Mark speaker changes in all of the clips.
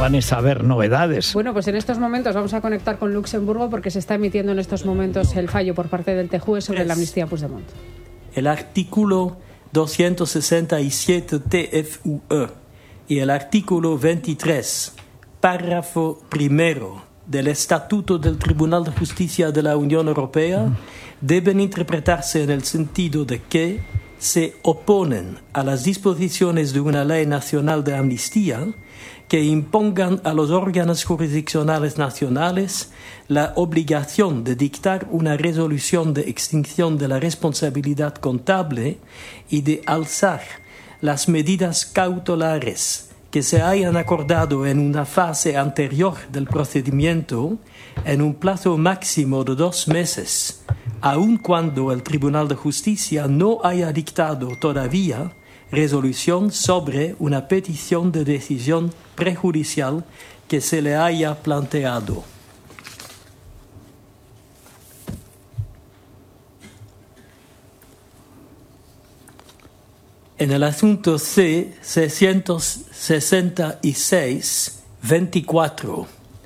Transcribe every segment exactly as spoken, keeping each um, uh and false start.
Speaker 1: van a saber novedades.
Speaker 2: Bueno, pues en estos momentos vamos a conectar con Luxemburgo porque se está emitiendo en estos momentos el fallo por parte del T J U E sobre la amnistía a Puigdemont.
Speaker 3: El artículo doscientos sesenta y siete T F U E y el artículo veintitrés, párrafo primero del Estatuto del Tribunal de Justicia de la Unión Europea deben interpretarse en el sentido de que se oponen a las disposiciones de una ley nacional de amnistía que impongan a los órganos jurisdiccionales nacionales la obligación de dictar una resolución de extinción de la responsabilidad contable y de alzar las medidas cautelares que se hayan acordado en una fase anterior del procedimiento en un plazo máximo de dos meses, aun cuando el Tribunal de Justicia no haya dictado todavía resolución sobre una petición de decisión prejudicial que se le haya planteado. En el asunto C seiscientos sesenta y seis veinticuatro,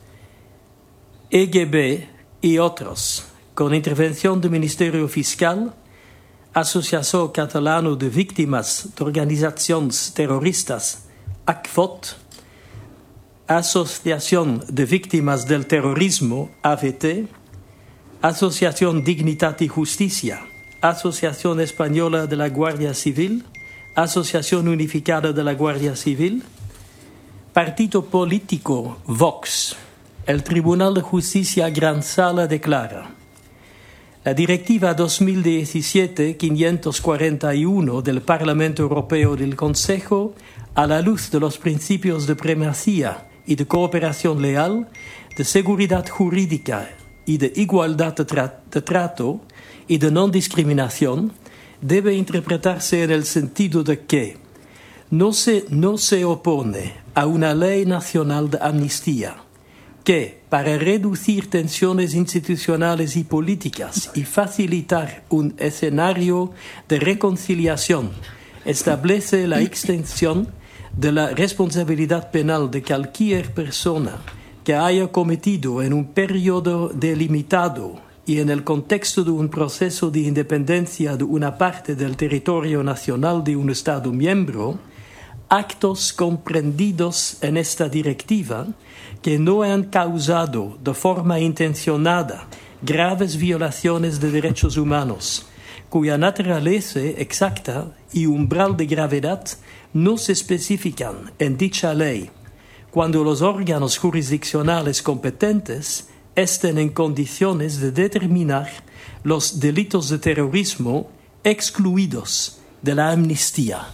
Speaker 3: E G B y otros, con intervención del Ministerio Fiscal, Asociación Catalana de Víctimas de Organizaciones Terroristas, A C V O T, Asociación de Víctimas del Terrorismo, A V T, Asociación Dignidad y Justicia, Asociación Española de la Guardia Civil, Asociación Unificada de la Guardia Civil, Partido Político Vox. El Tribunal de Justicia Gran Sala declara: la Directiva dos mil diecisiete quinientos cuarenta y uno del Parlamento Europeo del Consejo, a la luz de los principios de primacía y de cooperación leal, de seguridad jurídica y de igualdad de, tra- de trato y de no discriminación, debe interpretarse en el sentido de que no se, no se opone a una ley nacional de amnistía que, para reducir tensiones institucionales y políticas y facilitar un escenario de reconciliación, establece la extensión de la responsabilidad penal de cualquier persona que haya cometido en un periodo delimitado y en el contexto de un proceso de independencia de una parte del territorio nacional de un Estado miembro, actos comprendidos en esta directiva que no han causado de forma intencionada graves violaciones de derechos humanos, cuya naturaleza exacta y umbral de gravedad no se especifican en dicha ley, cuando los órganos jurisdiccionales competentes estén en condiciones de determinar los delitos de terrorismo excluidos de la amnistía.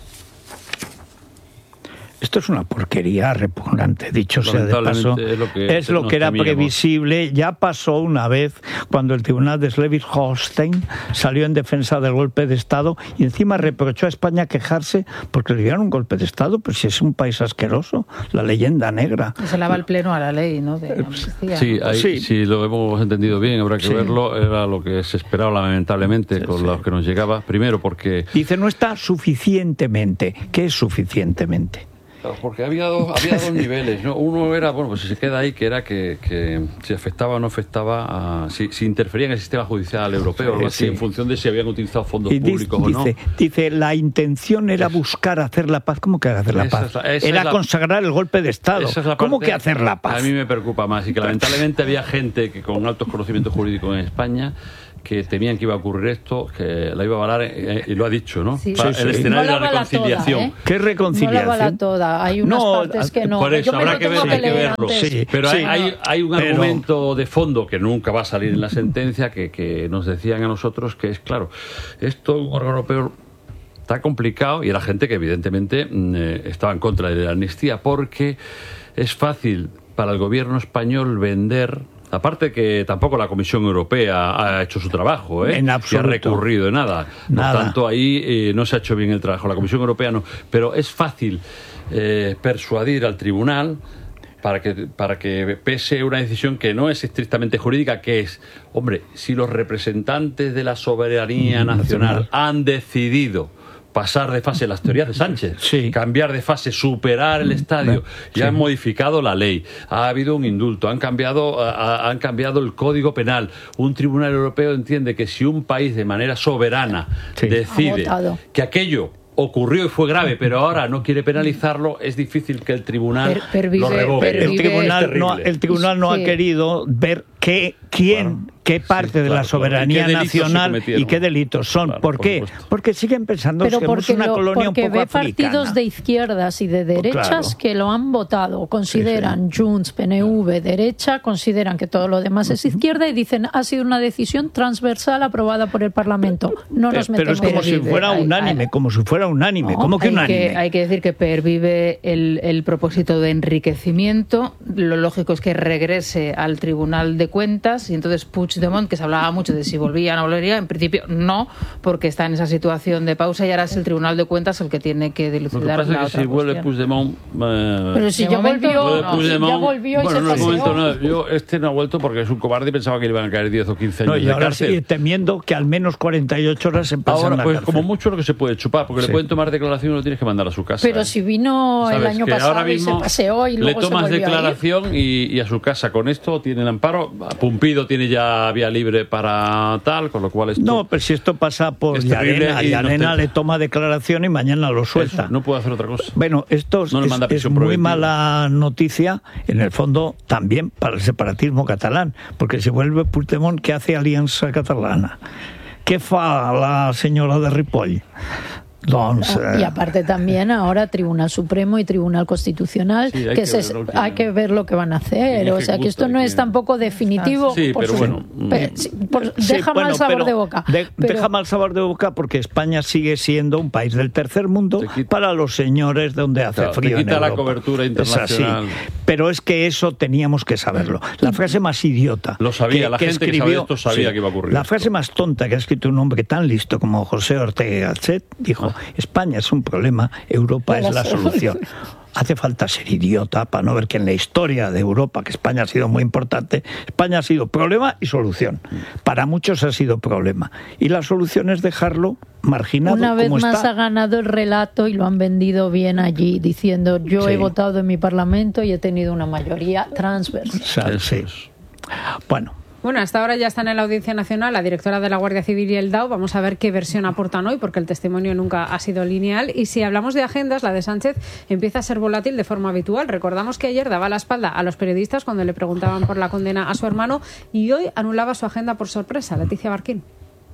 Speaker 1: Esto es una porquería repugnante, dicho sea de paso.
Speaker 4: Es lo que,
Speaker 1: es lo que era
Speaker 4: temíamos.
Speaker 1: previsible. Ya pasó una vez cuando el tribunal de Schleswig-Holstein salió en defensa del golpe de Estado y encima reprochó a España quejarse porque le dieron un golpe de Estado. Pues si es un país asqueroso, la leyenda negra.
Speaker 5: Se lava el pleno a la ley, ¿no? De amnistía.
Speaker 4: Sí, ahí,
Speaker 1: sí.
Speaker 4: Si lo hemos entendido bien, habrá que
Speaker 1: Sí.
Speaker 4: verlo. Era lo que se esperaba lamentablemente
Speaker 1: Sí,
Speaker 4: con
Speaker 1: sí.
Speaker 4: lo que nos llegaba. Primero porque...
Speaker 1: Dice, no está suficientemente. ¿Qué es suficientemente?
Speaker 4: Porque había dos, había dos niveles, ¿no? Uno era, bueno, pues si se queda ahí, que era que, que si afectaba o no afectaba, a, si, si interfería en el sistema judicial europeo, algo así,
Speaker 1: sí.
Speaker 4: en función de si habían utilizado fondos
Speaker 1: Y dice,
Speaker 4: públicos o no.
Speaker 1: dice, dice, la intención era
Speaker 4: Es-
Speaker 1: buscar hacer la paz. ¿Cómo que hacer la
Speaker 4: Esa
Speaker 1: paz?
Speaker 4: es la- esa
Speaker 1: Era
Speaker 4: es la-
Speaker 1: consagrar el golpe de Estado.
Speaker 4: Esa es la
Speaker 1: ¿Cómo
Speaker 4: parte
Speaker 1: que hacer la paz?
Speaker 4: A mí me preocupa más y que lamentablemente había gente que con altos conocimientos jurídicos en España que temían que iba a ocurrir esto, que la iba a avalar, eh, y lo ha dicho, ¿no?
Speaker 5: Sí.
Speaker 4: Para
Speaker 1: Sí,
Speaker 4: el
Speaker 1: sí.
Speaker 4: escenario
Speaker 5: No la
Speaker 4: de la
Speaker 5: avala
Speaker 4: reconciliación.
Speaker 5: toda, ¿eh?
Speaker 1: ¿Qué
Speaker 5: No la
Speaker 1: reconciliación?
Speaker 5: avala toda. Hay unas
Speaker 1: No,
Speaker 5: partes que no.
Speaker 4: Por eso
Speaker 5: Yo me
Speaker 4: habrá
Speaker 5: lo
Speaker 4: que
Speaker 5: tengo
Speaker 4: verlo, hay que
Speaker 5: leer
Speaker 4: verlo.
Speaker 5: antes.
Speaker 1: Sí.
Speaker 4: Pero hay,
Speaker 1: Sí.
Speaker 4: hay, hay un
Speaker 1: Pero-
Speaker 4: argumento de fondo que nunca va a salir en la sentencia que, que nos decían a nosotros que es, claro, esto un órgano europeo está complicado y era gente que evidentemente eh, estaba en contra de la amnistía porque es fácil para el gobierno español vender. Aparte que tampoco la Comisión Europea ha hecho su trabajo, ¿eh?
Speaker 1: En
Speaker 4: Ni ha
Speaker 1: absoluto.
Speaker 4: recurrido de nada. Por
Speaker 1: Nada.
Speaker 4: tanto, ahí eh, no se ha hecho bien el trabajo. La Comisión Europea no. Pero es fácil eh, persuadir al tribunal para que, para que pese una decisión que no es estrictamente jurídica, que es, hombre, si los representantes de la soberanía nacional han decidido pasar de fase, las teorías de Sánchez,
Speaker 1: sí.
Speaker 4: cambiar de fase, superar el estadio, sí. ya han modificado la ley, ha habido un indulto, han cambiado, ha, han cambiado el Código Penal, un tribunal europeo entiende que si un país de manera soberana sí. decide que aquello ocurrió y fue grave, pero ahora no quiere penalizarlo, es difícil que el tribunal per, pervive, lo revoque.
Speaker 1: El tribunal no, el tribunal no sí. ha querido ver qué, quién, bueno, qué parte sí, de claro, la soberanía claro. nacional y qué delitos son. Claro, ¿Por qué? Por porque siguen pensando
Speaker 5: pero
Speaker 1: que somos una
Speaker 5: lo,
Speaker 1: colonia un poco
Speaker 5: ve
Speaker 1: africana.
Speaker 5: Porque ve partidos de izquierdas y de derechas claro. que lo han votado, consideran sí, sí. Junts, P N V, derecha, consideran que todo lo demás es izquierda y dicen ha sido una decisión transversal aprobada por el Parlamento. No nos
Speaker 1: pero,
Speaker 5: metemos.
Speaker 1: Pero es como si fuera
Speaker 5: hay,
Speaker 1: unánime,
Speaker 5: hay,
Speaker 1: como si fuera unánime.
Speaker 5: No,
Speaker 1: ¿Cómo que
Speaker 6: hay
Speaker 1: unánime?
Speaker 6: Que, hay que decir que pervive el, el propósito de enriquecimiento. Lo lógico es que regrese al Tribunal de Cuentas y entonces Puigdemont, que se hablaba mucho de si volvía o no volvería, en principio no, porque está en esa situación de pausa y ahora es el Tribunal de Cuentas el que tiene que dilucidar la otra
Speaker 4: Lo que pasa es que si vuelve Puigdemont...
Speaker 5: Eh, Pero si ya volvió,
Speaker 4: no,
Speaker 5: Puigdemont, ya volvió y
Speaker 4: bueno,
Speaker 5: se
Speaker 4: no,
Speaker 5: paseó.
Speaker 4: Momento, no, yo este no ha vuelto porque es un cobarde y pensaba que le iban a caer diez o quince años
Speaker 1: no, y
Speaker 4: de
Speaker 1: ahora
Speaker 4: cárcel.
Speaker 1: sigue temiendo que al menos cuarenta y ocho horas se pasen
Speaker 4: ahora,
Speaker 1: en la
Speaker 4: pues,
Speaker 1: cárcel.
Speaker 4: Como mucho lo que se puede chupar, porque sí. le pueden tomar declaración y lo tienes que mandar a su casa.
Speaker 5: Pero
Speaker 4: ¿eh?
Speaker 5: si vino
Speaker 4: ¿Sabes?
Speaker 5: el año
Speaker 4: que
Speaker 5: pasado
Speaker 4: ahora mismo
Speaker 5: y se paseó y luego
Speaker 4: le tomas
Speaker 5: se
Speaker 4: declaración y, y a su casa. Con esto tiene el amparo. Pumpido tiene ya vía libre para tal, con lo cual esto...
Speaker 1: No, pero si esto pasa por Llarena, Llarena le toma declaración y mañana lo suelta.
Speaker 4: Eso, no puede hacer otra cosa.
Speaker 1: Bueno, esto
Speaker 4: no
Speaker 1: es, es muy preventiva. Mala noticia, en el fondo, también para el separatismo catalán, porque si vuelve Puigdemont, ¿qué hace Alianza Catalana? ¿Qué fa la señora de Ripoll? Doncs,
Speaker 5: eh... Y aparte también ahora Tribunal Supremo y Tribunal Constitucional, sí, hay, que que se, hay que ver lo que van a hacer. O sea, que esto no es tampoco definitivo.
Speaker 4: Sí,
Speaker 5: por
Speaker 4: pero
Speaker 5: su,
Speaker 4: bueno.
Speaker 5: Pe, por,
Speaker 1: sí,
Speaker 5: deja
Speaker 1: bueno,
Speaker 5: mal sabor de boca.
Speaker 1: De,
Speaker 5: pero,
Speaker 1: deja mal sabor de boca porque España sigue siendo un país del tercer mundo para los señores donde hace
Speaker 4: claro,
Speaker 1: frío.
Speaker 4: Te quita
Speaker 1: en
Speaker 4: la
Speaker 1: Europa.
Speaker 4: cobertura internacional.
Speaker 1: Es así. Pero es que eso teníamos que saberlo. La frase más idiota.
Speaker 4: Lo sabía,
Speaker 1: que,
Speaker 4: la
Speaker 1: que
Speaker 4: gente
Speaker 1: escribió,
Speaker 4: que sabía esto sabía sí, que iba a ocurrir.
Speaker 1: La frase más tonta que ha escrito un hombre tan listo como José Ortega Gasset dijo: ah. España es un problema, Europa es la solución. Hace falta ser idiota para no ver que en la historia de Europa, que España ha sido muy importante, España ha sido problema y solución. Para muchos ha sido problema. Y la solución es dejarlo marginado.
Speaker 5: Una vez
Speaker 1: como
Speaker 5: más
Speaker 1: está.
Speaker 5: Ha ganado el relato y lo han vendido bien allí, diciendo yo sí. he votado en mi Parlamento y he tenido una mayoría transversal.
Speaker 1: Sí. Bueno.
Speaker 2: Bueno, hasta ahora ya está en la Audiencia Nacional la directora de la Guardia Civil y el D A O. Vamos a ver qué versión aportan hoy, porque el testimonio nunca ha sido lineal. Y si hablamos de agendas, la de Sánchez empieza a ser volátil de forma habitual. Recordamos que ayer daba la espalda a los periodistas cuando le preguntaban por la condena a su hermano y hoy anulaba su agenda por sorpresa. Leticia Barquín.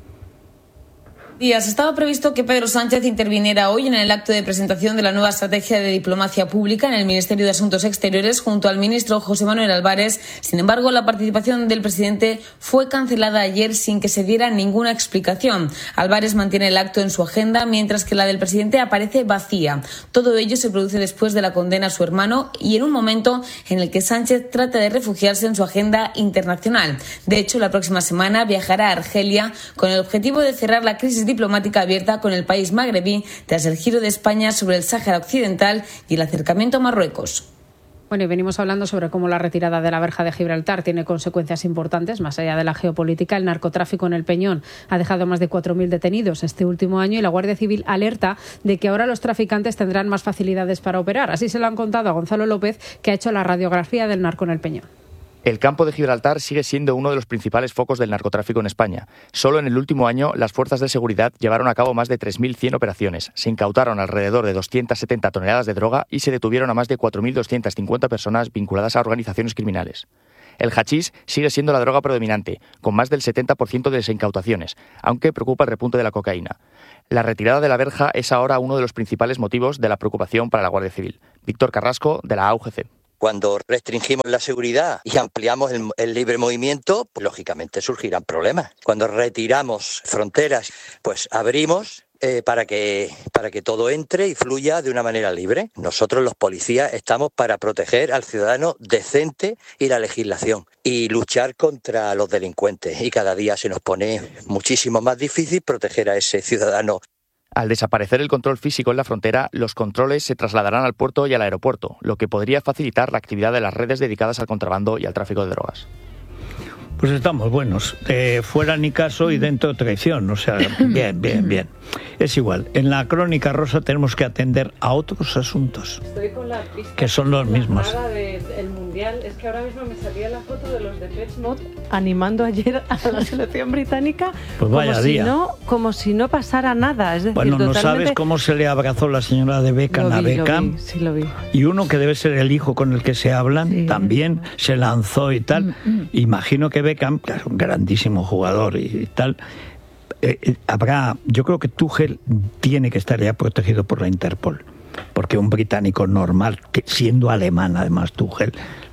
Speaker 7: Días. Estaba previsto que Pedro Sánchez interviniera hoy en el acto de presentación de la nueva estrategia de diplomacia pública en el Ministerio de Asuntos Exteriores junto al ministro José Manuel Álvarez. Sin embargo, la participación del presidente fue cancelada ayer sin que se diera ninguna explicación. Álvarez mantiene el acto en su agenda, mientras que la del presidente aparece vacía. Todo ello se produce después de la condena a su hermano y en un momento en el que Sánchez trata de refugiarse en su agenda internacional. De hecho, la próxima semana viajará a Argelia con el objetivo de cerrar la crisis diplomática abierta con el país magrebí tras el giro de España sobre el Sáhara Occidental y el acercamiento a Marruecos.
Speaker 2: Bueno, y venimos hablando sobre cómo la retirada de la verja de Gibraltar tiene consecuencias importantes, más allá de la geopolítica. El narcotráfico en el Peñón ha dejado más de cuatro mil detenidos este último año y la Guardia Civil alerta de que ahora los traficantes tendrán más facilidades para operar. Así se lo han contado a Gonzalo López, que ha hecho la radiografía del narco en el Peñón.
Speaker 8: El campo de Gibraltar sigue siendo uno de los principales focos del narcotráfico en España. Solo en el último año, las fuerzas de seguridad llevaron a cabo más de tres mil cien operaciones. Se incautaron alrededor de doscientas setenta toneladas de droga y se detuvieron a más de cuatro mil doscientas cincuenta personas vinculadas a organizaciones criminales. El hachís sigue siendo la droga predominante, con más del setenta por ciento de las incautaciones, aunque preocupa el repunte de la cocaína. La retirada de la verja es ahora uno de los principales motivos de la preocupación para la Guardia Civil. Víctor Carrasco, de la A U G C.
Speaker 9: Cuando restringimos la seguridad y ampliamos el, el libre movimiento, pues lógicamente surgirán problemas. Cuando retiramos fronteras, pues abrimos eh, para que, para que todo entre y fluya de una manera libre. Nosotros los policías estamos para proteger al ciudadano decente y la legislación y luchar contra los delincuentes. Y cada día se nos pone muchísimo más difícil proteger a ese ciudadano.
Speaker 8: Al desaparecer el control físico en la frontera, los controles se trasladarán al puerto y al aeropuerto, lo que podría facilitar la actividad de las redes dedicadas al contrabando y al tráfico de drogas.
Speaker 1: Pues estamos buenos. Eh, fuera ni caso y dentro traición. O sea, bien, bien, bien. Es igual. En la crónica rosa tenemos que atender a otros asuntos.
Speaker 10: Estoy con la pista
Speaker 1: que son los mismos.
Speaker 10: Del mundial. Es que ahora mismo me salía la foto de los de Depeche Mode animando ayer a la selección británica.
Speaker 1: Pues vaya
Speaker 10: como
Speaker 1: día.
Speaker 10: Si no, como si no pasara nada. Es decir,
Speaker 1: bueno, no
Speaker 10: totalmente...
Speaker 1: sabes cómo se le abrazó la señora de Beckham a Beckham.
Speaker 10: Lo vi, sí, lo vi.
Speaker 1: Y uno que debe ser el hijo con el que se hablan, sí, también se lanzó y tal. Mm, mm. Imagino que Beckham, que es un grandísimo jugador y, y tal, eh, eh, habrá, yo creo que Tuchel tiene que estar ya protegido por la Interpol, porque un británico normal, que siendo alemán además Tuchel,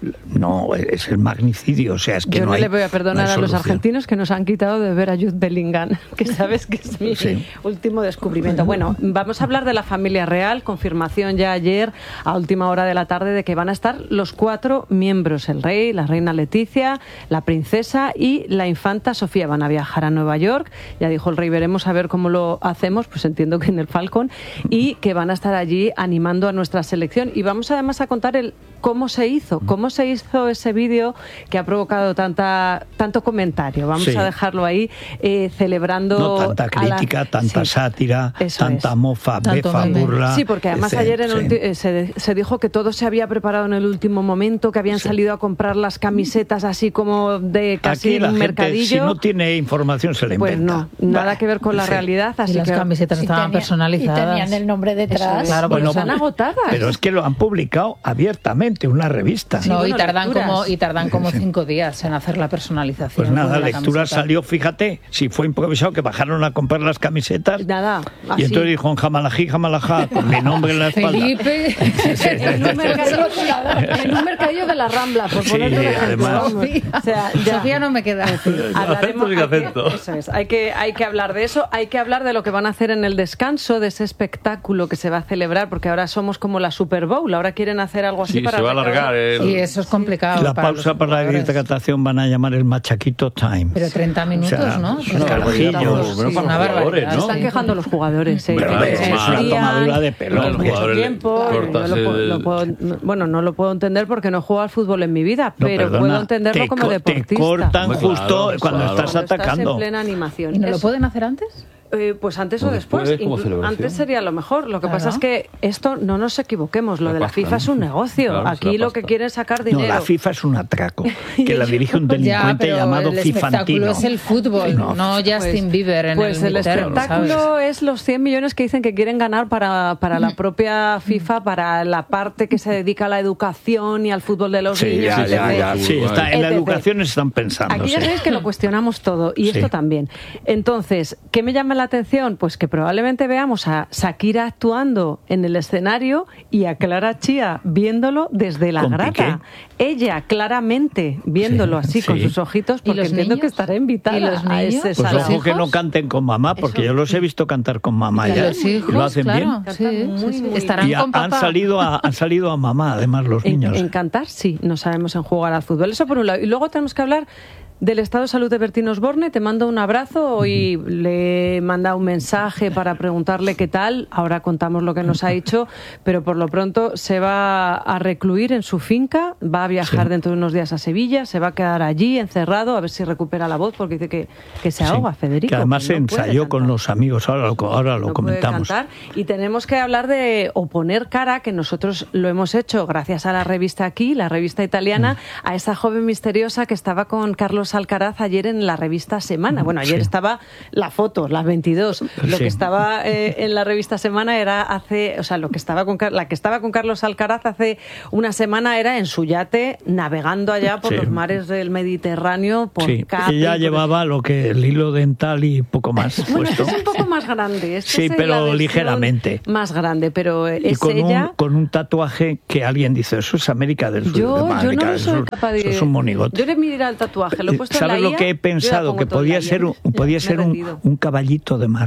Speaker 1: no, es el magnicidio, o sea, es que
Speaker 10: yo
Speaker 1: no,
Speaker 10: no
Speaker 1: hay,
Speaker 10: le voy a perdonar
Speaker 1: no
Speaker 10: a los argentinos que nos han quitado de ver a Jude Bellingham, que sabes que es mi sí. último descubrimiento. Bueno, vamos a hablar de la familia real, confirmación ya ayer a última hora de la tarde de que van a estar los cuatro miembros, el rey, la reina Leticia, la princesa y la infanta Sofía. Van a viajar a Nueva York, ya dijo el rey, veremos a ver cómo lo hacemos, pues entiendo que en el Falcon, y que van a estar allí animando a nuestra selección. Y vamos además a contar el cómo se hizo, cómo se hizo ese vídeo que ha provocado tanta tanto comentario. Vamos sí. a dejarlo ahí, eh, celebrando...
Speaker 1: No tanta crítica,
Speaker 10: la...
Speaker 1: tanta sí. sátira,
Speaker 10: Eso
Speaker 1: tanta
Speaker 10: es.
Speaker 1: mofa,
Speaker 10: Tanto
Speaker 1: befa,
Speaker 10: meme.
Speaker 1: burla...
Speaker 10: Sí, porque además
Speaker 1: ese,
Speaker 10: ayer en
Speaker 1: sí.
Speaker 10: ulti... eh, se, se dijo que todo se había preparado en el último momento, que habían sí. salido a comprar las camisetas así como de casi
Speaker 1: Aquí la
Speaker 10: un
Speaker 1: gente,
Speaker 10: mercadillo.
Speaker 1: Si no tiene información se le
Speaker 10: pues
Speaker 1: inventa.
Speaker 10: Pues no, nada bah. que ver con la sí. realidad. Así
Speaker 6: y las
Speaker 10: que...
Speaker 6: camisetas
Speaker 5: sí,
Speaker 6: estaban
Speaker 5: tenía,
Speaker 6: personalizadas.
Speaker 5: Y tenían el nombre detrás.
Speaker 6: Claro,
Speaker 10: bueno,
Speaker 6: están
Speaker 10: agotadas.
Speaker 1: Pero es que lo han publicado abiertamente, una revista.
Speaker 6: Sí, no, bueno, y tardan lecturas. como y tardan como cinco días en hacer la personalización.
Speaker 1: Pues nada,
Speaker 6: la
Speaker 1: lectura
Speaker 6: camiseta.
Speaker 1: Salió, fíjate, si fue improvisado, que bajaron a comprar las camisetas.
Speaker 10: Nada, así.
Speaker 1: Y entonces dijo, jamalají, jamalajá, con mi nombre en la espalda.
Speaker 6: Felipe.
Speaker 10: en, un mercadillo, en un mercadillo de la Rambla, por ponerlo sí, de ejemplo.
Speaker 1: Además.
Speaker 10: O sea, ya.
Speaker 6: Sofía no me queda.
Speaker 10: Hablaremos, hay que, eso es, hay que, hay que hablar de eso, hay que hablar de lo que van a hacer en el descanso, de ese espectáculo que se va a celebrar, porque ahora somos como la Super Bowl, ahora quieren hacer algo así
Speaker 4: sí,
Speaker 10: para...
Speaker 4: se va a alargar. El...
Speaker 6: Y eso es complicado.
Speaker 1: La para pausa para la hidratación van a llamar el Machaquito Time.
Speaker 6: Pero treinta minutos, o sea,
Speaker 1: No,
Speaker 6: ¿no?
Speaker 1: no, carajillos.
Speaker 6: Sí, una barbaridad.
Speaker 10: Se están quejando los jugadores. ¿eh?
Speaker 1: Pero es una tomadura de pelo.
Speaker 10: Tiempo, yo lo puedo, lo puedo, bueno, no lo puedo entender porque no juego al fútbol en mi vida,
Speaker 1: no,
Speaker 10: pero
Speaker 1: perdona,
Speaker 10: puedo entenderlo como deportista.
Speaker 1: Te cortan
Speaker 4: Muy
Speaker 1: justo
Speaker 4: claro,
Speaker 1: cuando
Speaker 4: claro.
Speaker 1: estás
Speaker 10: cuando
Speaker 1: atacando.
Speaker 10: Estás en plena animación.
Speaker 6: ¿Y no
Speaker 10: es,
Speaker 6: lo pueden hacer antes?
Speaker 10: Eh, pues antes o, o después.
Speaker 4: después
Speaker 10: Inclu- antes sería lo mejor. Lo que
Speaker 6: claro.
Speaker 10: pasa es que esto, no nos equivoquemos, lo
Speaker 4: la
Speaker 10: de la
Speaker 4: pasta,
Speaker 10: FIFA
Speaker 4: ¿no?
Speaker 10: es un negocio.
Speaker 4: Claro,
Speaker 10: Aquí lo que quieren es sacar dinero.
Speaker 1: No, la FIFA es un atraco, que la dirige un delincuente
Speaker 6: ya,
Speaker 1: llamado
Speaker 6: el
Speaker 1: Fifantino.
Speaker 6: El espectáculo es el fútbol, no, no Justin
Speaker 10: pues,
Speaker 6: Bieber en
Speaker 10: pues
Speaker 6: el
Speaker 10: el
Speaker 6: term,
Speaker 10: espectáculo
Speaker 6: ¿sabes?
Speaker 10: es los cien millones que dicen que quieren ganar para, para la propia FIFA, para la parte que se dedica a la educación y al fútbol de los
Speaker 1: sí,
Speaker 10: niños.
Speaker 1: ya, ya, ya. Sí, está, en la educación están pensando.
Speaker 10: Aquí ya
Speaker 1: sí.
Speaker 10: sabéis que lo cuestionamos todo, y
Speaker 1: sí.
Speaker 10: esto también. Entonces, ¿qué me llama la atención? Pues que probablemente veamos a Shakira actuando en el escenario y a Clara Chía viéndolo desde la
Speaker 1: ¿Con
Speaker 10: grata.
Speaker 1: Piqué?
Speaker 10: Ella claramente viéndolo
Speaker 1: sí,
Speaker 10: así
Speaker 1: sí.
Speaker 10: con sus ojitos, porque
Speaker 6: los
Speaker 10: entiendo
Speaker 6: niños?
Speaker 10: que estará invitada
Speaker 6: ¿Y los
Speaker 10: a
Speaker 6: niños?
Speaker 10: ese
Speaker 1: Pues
Speaker 10: salón.
Speaker 1: ojo que no canten con mamá, porque
Speaker 10: Eso.
Speaker 1: yo los he visto cantar con mamá
Speaker 6: Y
Speaker 1: ya.
Speaker 6: los hijos,
Speaker 1: lo hacen
Speaker 6: claro,
Speaker 1: bien.
Speaker 6: sí,
Speaker 10: muy,
Speaker 6: sí, sí.
Speaker 10: muy
Speaker 6: Estarán
Speaker 1: Y a-
Speaker 6: con papá.
Speaker 1: han salido a han salido a mamá, además los
Speaker 10: En,
Speaker 1: niños.
Speaker 10: en cantar, sí, no sabemos en jugar al fútbol. Eso por un lado. Y luego tenemos que hablar del estado de salud de Bertín Osborne. Te mando un abrazo. Hoy uh-huh. le he mandado un mensaje para preguntarle qué tal. Ahora contamos lo que nos ha dicho, pero por lo pronto se va a recluir en su finca, va a viajar sí. dentro de unos días a Sevilla, se va a quedar allí encerrado a ver si recupera la voz, porque dice que, que se ahoga, sí. Federico.
Speaker 1: Que además
Speaker 10: que
Speaker 1: se
Speaker 10: no
Speaker 1: ensayó con los amigos, ahora lo, ahora lo
Speaker 10: no
Speaker 1: comentamos.
Speaker 10: Puede cantar. Y tenemos que hablar de, o poner cara, que nosotros lo hemos hecho gracias a la revista Aquí, la revista italiana, mm. a esa joven misteriosa que estaba con Carlos Alcaraz ayer en la revista Semana. Bueno, ayer sí. estaba la foto, las veintidós. Lo sí. que estaba eh, en la revista Semana era hace, o sea, lo que estaba con la que estaba con Carlos Alcaraz hace una semana era en su yate navegando allá por sí. los mares del Mediterráneo por
Speaker 1: sí.
Speaker 10: Capri.
Speaker 1: Ella
Speaker 10: por
Speaker 1: llevaba el... lo que el hilo dental y poco más
Speaker 10: bueno,
Speaker 1: puesto.
Speaker 10: Este es un poco más grande. Este
Speaker 1: sí,
Speaker 10: es
Speaker 1: pero ligeramente.
Speaker 10: Más grande, pero
Speaker 1: y
Speaker 10: es
Speaker 1: con
Speaker 10: ella.
Speaker 1: Un, con un tatuaje que alguien dice, eso es América del Sur.
Speaker 10: Yo,
Speaker 1: de
Speaker 10: yo no
Speaker 1: del
Speaker 10: soy
Speaker 1: Sur.
Speaker 10: capaz de.
Speaker 1: Eso es un monigote.
Speaker 10: Yo le miré el tatuaje, lo he puesto
Speaker 1: ¿Sabes
Speaker 10: en la
Speaker 1: lo que he pensado? Que podía ser un, podía ser un, un caballito de mar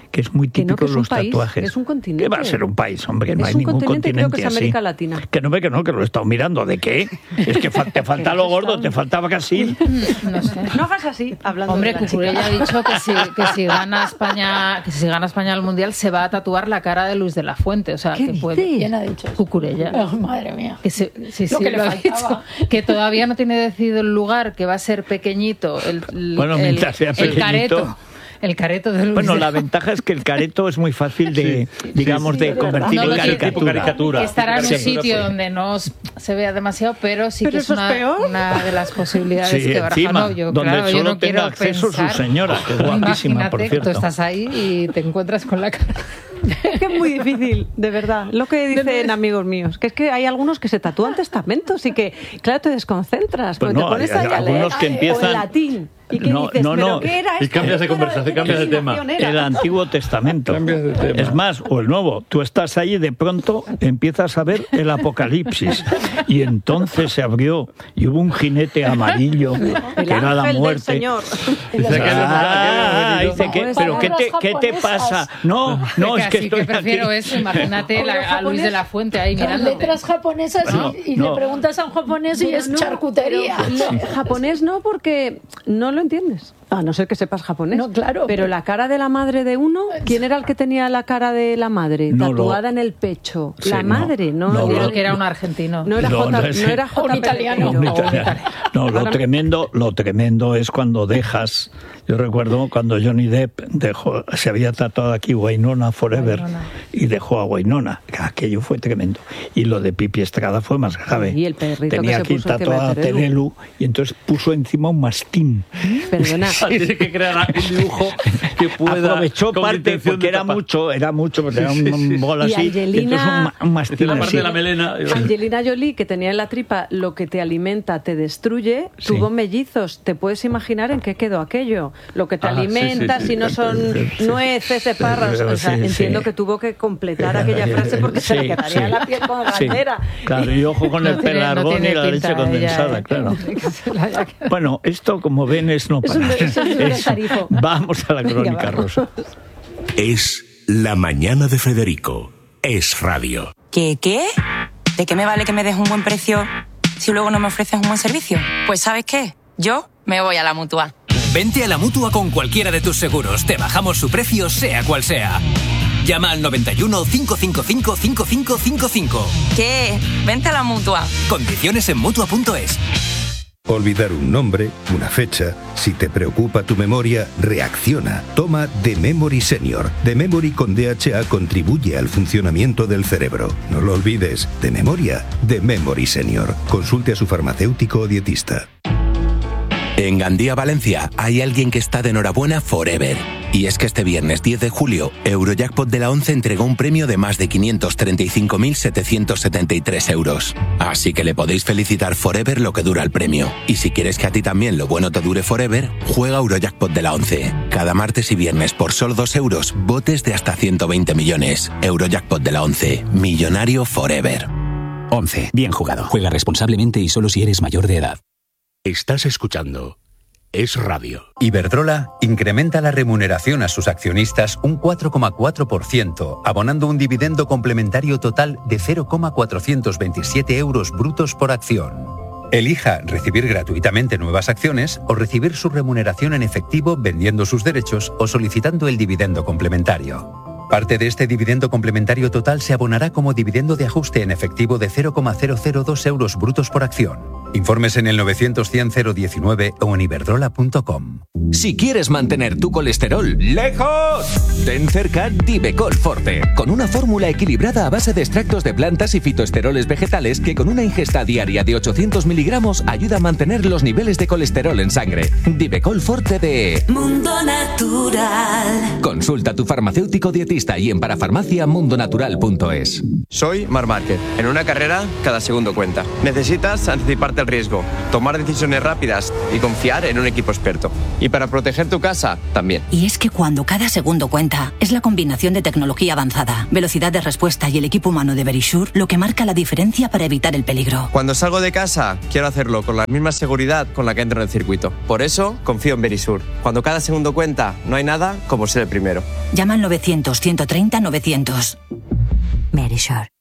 Speaker 1: que es muy típico
Speaker 10: que no, que
Speaker 1: de los
Speaker 10: es un país,
Speaker 1: tatuajes.
Speaker 10: es un continente.
Speaker 1: ¿Qué va a ser un país, hombre? No
Speaker 10: es
Speaker 1: hay
Speaker 10: un
Speaker 1: ningún
Speaker 10: continente,
Speaker 1: continente,
Speaker 10: creo que es
Speaker 1: así.
Speaker 10: América Latina.
Speaker 1: Que no ve que no, que lo he estado mirando. ¿De qué? Es que fa- te falta lo gordo, te faltaba Brasil.
Speaker 6: No sé.
Speaker 10: No hagas así, hablando
Speaker 6: Hombre,
Speaker 10: de la
Speaker 6: Cucurella
Speaker 10: chica.
Speaker 6: ha dicho que si, que si gana España, que si gana España el mundial se va a tatuar la cara de Luis de la Fuente, o sea,
Speaker 10: ¿Qué
Speaker 6: que
Speaker 10: dices?
Speaker 6: puede.
Speaker 5: ¿Quién ha dicho eso?
Speaker 6: Cucurella.
Speaker 5: Oh, madre mía.
Speaker 6: Que se- sí, sí,
Speaker 5: Lo que le
Speaker 6: lo ha
Speaker 5: faltaba.
Speaker 6: dicho. Que todavía no tiene decidido el lugar, que va a ser pequeñito. El, el-
Speaker 1: Bueno,
Speaker 6: el-
Speaker 1: mientras sea
Speaker 6: el
Speaker 1: pequeñito.
Speaker 6: careto. El careto de Luis
Speaker 1: Bueno,
Speaker 6: de
Speaker 1: la ventaja es que el careto es muy fácil de, digamos,
Speaker 5: sí,
Speaker 1: de
Speaker 5: es
Speaker 1: convertir
Speaker 6: verdad.
Speaker 1: en
Speaker 6: No lo tiene.
Speaker 1: caricatura.
Speaker 4: Caricatura.
Speaker 6: Que estará en un
Speaker 1: Sí.
Speaker 6: sitio donde no s- se vea demasiado, pero sí
Speaker 10: Pero
Speaker 6: que es
Speaker 10: eso es
Speaker 6: una,
Speaker 10: peor.
Speaker 6: una de las posibilidades
Speaker 1: Sí,
Speaker 6: que baraja.
Speaker 1: encima,
Speaker 6: No, yo,
Speaker 1: donde
Speaker 6: claro, yo
Speaker 1: solo
Speaker 6: no
Speaker 1: tenga
Speaker 6: quiero
Speaker 1: acceso su
Speaker 6: pensar.
Speaker 1: señora, que es guapísima, por
Speaker 6: Imagínate que
Speaker 1: cierto.
Speaker 6: tú estás ahí y te encuentras con la cara.
Speaker 10: Es que es muy difícil, de verdad. Lo que dicen amigos míos, que es que hay algunos que se tatúan testamentos y que, claro, te desconcentras.
Speaker 1: Pues
Speaker 10: porque
Speaker 1: no,
Speaker 10: te pones
Speaker 1: hay-
Speaker 10: ahí
Speaker 1: hay
Speaker 10: a leer
Speaker 1: algunos que
Speaker 10: o en
Speaker 1: empiezan-
Speaker 10: latín. ¿Y qué
Speaker 1: No,
Speaker 10: dices?
Speaker 1: no,
Speaker 10: ¿Pero
Speaker 1: no.
Speaker 10: qué era
Speaker 4: Y
Speaker 10: esto?
Speaker 4: cambias de
Speaker 10: Esto era
Speaker 4: conversación, cambias de tema.
Speaker 10: imaginación era.
Speaker 1: El Antiguo Testamento.
Speaker 4: Cambias de tema.
Speaker 1: Es más, o el Nuevo. Tú estás ahí y de pronto empiezas a ver el Apocalipsis. Y entonces se abrió y hubo un jinete amarillo
Speaker 10: El
Speaker 1: que era la
Speaker 10: ángel del
Speaker 1: muerte.
Speaker 10: Señor.
Speaker 4: Dice que
Speaker 1: Ah,
Speaker 4: que-
Speaker 1: dice que,
Speaker 5: Pues
Speaker 1: pero ¿qué te,
Speaker 5: palabras
Speaker 1: ¿qué te
Speaker 5: japonesas.
Speaker 1: pasa? No, no, es que
Speaker 6: Casi
Speaker 1: estoy
Speaker 6: que prefiero
Speaker 1: aquí.
Speaker 6: eso. Imagínate
Speaker 5: Con
Speaker 6: la-
Speaker 5: los
Speaker 6: a Luis de la Fuente ahí
Speaker 5: Con
Speaker 6: mirándote.
Speaker 5: letras japonesas y-
Speaker 1: No,
Speaker 5: y,
Speaker 1: no.
Speaker 5: le preguntas a un japonés y
Speaker 10: Pero
Speaker 5: es
Speaker 10: no,
Speaker 5: charcutería.
Speaker 10: pero lo- japonés no, porque no lo entiendes. A no ser que sepas japonés.
Speaker 5: No, claro.
Speaker 10: Pero la cara de la madre de uno, ¿quién era el que tenía la cara de la madre?
Speaker 1: No,
Speaker 10: tatuada
Speaker 1: lo-
Speaker 10: en el pecho.
Speaker 1: Sí,
Speaker 10: la
Speaker 1: no.
Speaker 10: madre, ¿no?
Speaker 1: No,
Speaker 10: no,
Speaker 6: Creo que era un argentino.
Speaker 10: no era
Speaker 1: No,
Speaker 10: J,
Speaker 1: no,
Speaker 10: no,
Speaker 1: sí.
Speaker 10: era J.
Speaker 5: Un italiano.
Speaker 1: No,
Speaker 10: Pellegrino.
Speaker 1: no, italiano. No, lo tremendo, lo tremendo es cuando dejas. Yo recuerdo cuando Johnny Depp dejó, se había tatuado aquí Wynonna Forever
Speaker 6: Wynonna.
Speaker 1: y dejó a Wynonna. Aquello fue tremendo. Y lo de Pipi Estrada fue más grave.
Speaker 10: Y el perrito
Speaker 1: Tenía
Speaker 10: que se
Speaker 1: aquí
Speaker 10: puso encima
Speaker 1: tatuada a
Speaker 10: de Terelu.
Speaker 1: Terelu y entonces puso encima un mastín.
Speaker 10: Perdona.
Speaker 4: Tiene que crear un dibujo que pueda.
Speaker 1: Aprovechó
Speaker 4: con
Speaker 1: parte
Speaker 4: intención
Speaker 1: porque
Speaker 4: de
Speaker 1: era
Speaker 4: tapar.
Speaker 1: mucho, era mucho, porque era un,
Speaker 4: Sí, sí, sí.
Speaker 1: un bol
Speaker 10: Y
Speaker 1: así.
Speaker 10: Angelina-
Speaker 1: entonces un, ma- un mastín
Speaker 4: La parte
Speaker 1: así.
Speaker 4: de la melena.
Speaker 10: Angelina Jolie, que tenía en la tripa lo que te alimenta te destruye,
Speaker 1: Sí.
Speaker 10: tuvo mellizos. ¿Te puedes imaginar en qué quedó aquello? Lo que te
Speaker 4: Ah, sí,
Speaker 10: alimenta,
Speaker 4: sí, sí.
Speaker 10: si no son
Speaker 1: Sí.
Speaker 10: nueces, espárragos. O sea,
Speaker 1: Sí, sí.
Speaker 10: entiendo que tuvo que completar aquella frase porque se le
Speaker 1: Sí,
Speaker 10: quedaría
Speaker 1: sí.
Speaker 10: la piel con
Speaker 1: Sí.
Speaker 10: bandera.
Speaker 1: Claro, y ojo con
Speaker 6: No
Speaker 1: el
Speaker 6: tiene- no
Speaker 1: pelargón
Speaker 6: tiene
Speaker 1: y la
Speaker 6: pinta
Speaker 1: leche
Speaker 6: ella,
Speaker 1: condensada,
Speaker 6: ¿eh?
Speaker 1: claro.
Speaker 6: Que se la haya quedado.
Speaker 1: Bueno, esto como ven es no
Speaker 10: Es un-
Speaker 1: parar.
Speaker 10: es un
Speaker 1: Es-
Speaker 10: tarifo.
Speaker 1: Vamos a la
Speaker 10: Venga,
Speaker 1: crónica
Speaker 10: vamos.
Speaker 1: rosa.
Speaker 11: Es La Mañana de Federico. Es radio.
Speaker 12: ¿Qué qué? ¿De qué me vale que me des un buen precio si luego no me ofreces un buen servicio? Pues ¿sabes qué? Yo me voy a la Mutua.
Speaker 13: Vente a la Mutua con cualquiera de tus seguros. Te bajamos su precio, sea cual sea. Llama al noventa y uno, cinco cinco cinco, cinco cinco cinco cinco.
Speaker 12: ¿Qué? Vente a la Mutua.
Speaker 13: Condiciones en Mutua punto es.
Speaker 14: Olvidar un nombre, una fecha. Si te preocupa tu memoria, reacciona. Toma The Memory Senior. The Memory con D H A contribuye al funcionamiento del cerebro. No lo olvides. De memoria, The Memory Senior. Consulte a su farmacéutico o dietista.
Speaker 15: En Gandía, Valencia, hay alguien que está de enhorabuena forever. Y es que este viernes diez de julio, Eurojackpot de la ONCE entregó un premio de más de quinientos treinta y cinco mil setecientos setenta y tres euros. Así que le podéis felicitar forever lo que dura el premio. Y si quieres que a ti también lo bueno te dure forever, juega Eurojackpot de la ONCE. Cada martes y viernes por solo dos euros, botes de hasta ciento veinte millones. Eurojackpot de la ONCE. Millonario forever.
Speaker 16: once. Bien jugado. Juega responsablemente y solo si eres mayor de edad.
Speaker 11: Estás escuchando Es radio.
Speaker 17: Iberdrola incrementa la remuneración a sus accionistas un cuatro coma cuatro por ciento, abonando un dividendo complementario total de cero coma cuatrocientos veintisiete euros brutos por acción. Elija recibir gratuitamente nuevas acciones o recibir su remuneración en efectivo vendiendo sus derechos o solicitando el dividendo complementario. Parte de este dividendo complementario total se abonará como dividendo de ajuste en efectivo de cero coma cero cero dos euros brutos por acción. Informes en el novecientos cien cero diecinueve o en iberdrola punto com.
Speaker 18: Si quieres mantener tu colesterol lejos, ten cerca Divecol Forte, con una fórmula equilibrada a base de extractos de plantas y fitoesteroles vegetales que con una ingesta diaria de ochocientos miligramos ayuda a mantener los niveles de colesterol en sangre. Divecol Forte de
Speaker 19: Mundo Natural.
Speaker 18: Consulta a tu farmacéutico dietista y en parafarmacia mundonatural punto es.
Speaker 20: Soy Marc Márquez. En una carrera, cada segundo cuenta. Necesitas anticiparte al riesgo, tomar decisiones rápidas y confiar en un equipo experto. Y para proteger tu casa, también.
Speaker 19: Y es que cuando cada segundo cuenta, es la combinación de tecnología avanzada, velocidad de respuesta y el equipo humano de Verisure lo que marca la diferencia para evitar el peligro.
Speaker 20: Cuando salgo de casa, quiero hacerlo con la misma seguridad con la que entro en el circuito. Por eso, confío en Verisure. Cuando cada segundo cuenta, no hay nada como ser el primero.
Speaker 19: Llama al novecientos, ciento treinta, novecientos. Verisure.